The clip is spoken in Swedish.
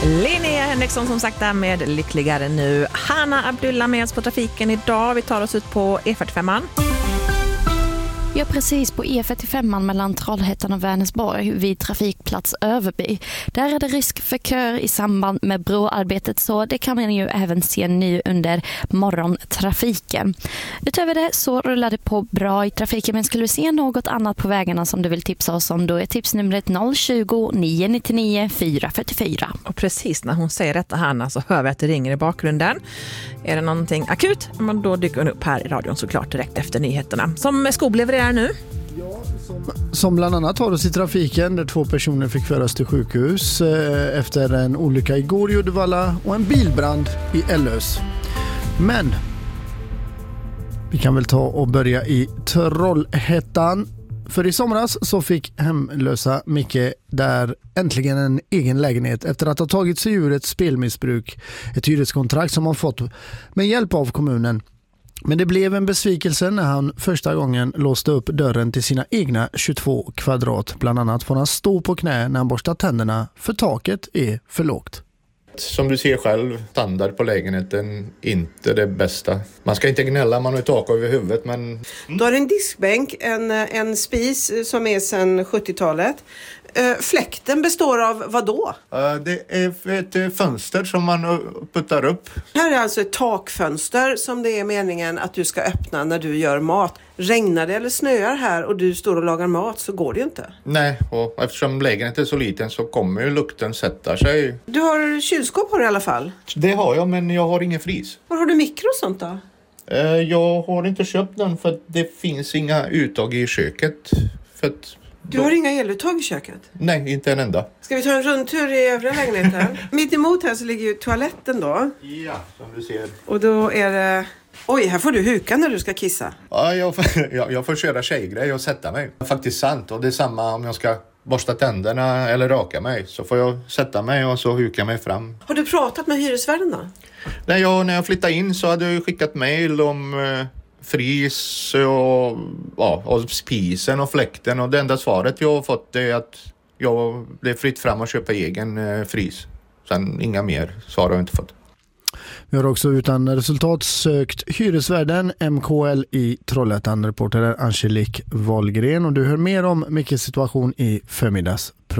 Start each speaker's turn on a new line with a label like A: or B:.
A: Linnea Henriksson som sagt där med Lyckligare nu. Hanna Abdullah med oss på trafiken idag. Vi tar oss ut på E45an.
B: Ja, precis på E45 mellan Trollhättan och Vänersborg vid trafikplats Överby. Där är det risk för kör i samband med broarbetet, så det kan man ju även se nu under morgontrafiken. Utöver det så rullar det på bra i trafiken, men skulle du se något annat på vägarna som du vill tipsa oss om, då är tipsnumret 020 999 444.
A: Och precis när hon säger detta, Hanna, så hör vi att det ringer i bakgrunden. Är det någonting akut? Men då dyker hon upp här i radion såklart direkt efter nyheterna. Som Skog levererar nu.
C: Ja, som bland annat har oss i trafiken där 2 personer fick föras till sjukhus efter en olycka igår i Uddevalla och en bilbrand i Ellös. Men vi kan väl ta och börja i Trollhättan. För i somras så fick hemlösa Micke där äntligen en egen lägenhet efter att ha tagit sig ur ett spelmissbruk. Ett hyreskontrakt som han fått med hjälp av kommunen. Men det blev en besvikelse när han första gången låste upp dörren till sina egna 22 kvadrat. Bland annat får han stå på knä när han borstar tänderna för taket är för lågt.
D: Som du ser själv, standard på lägenheten inte det bästa. Man ska inte gnälla, man har tak över huvudet, men...
E: Du har en diskbänk, en spis som är sedan 70-talet. Fläkten består av vad då?
D: Det är ett fönster som man puttar upp.
E: Här är alltså ett takfönster som det är meningen att du ska öppna när du gör mat. Regnar det eller snöar här och du står och lagar mat så går det ju inte.
D: Nej, och eftersom lägenheten är så liten så kommer ju lukten sätta sig.
E: Du har kylskåp på det i alla fall?
D: Det har jag, men jag har ingen frys.
E: Var har du mikro och sånt då?
D: Jag har inte köpt den för det finns inga uttag i köket. För att
E: du har inga eluttag i köket?
D: Nej, inte en enda.
E: Ska vi ta en rundtur i övriga lägenheten? Mitt emot här så ligger ju toaletten då.
D: Ja, som du ser.
E: Och då är det... Oj, här får du huka när du ska kissa.
D: Ja, jag får köra tjejgrej och sätta mig. Det är faktiskt sant, och det är samma om jag ska borsta tänderna eller raka mig. Så får jag sätta mig och så huka mig fram.
E: Har du pratat med hyresvärden då?
D: Nej, när jag flyttade in så hade jag skickat mejl om frys och spisen och fläkten. Och det enda svaret jag har fått är att jag blev fritt fram och köpa egen frys. Sen inga mer svar har jag inte fått.
C: Vi har också utan resultat sökt hyresvärden MKL i Trollhättan. Reporter Angelique Wahlgren, och du hör mer om Mickes situation i förmiddags.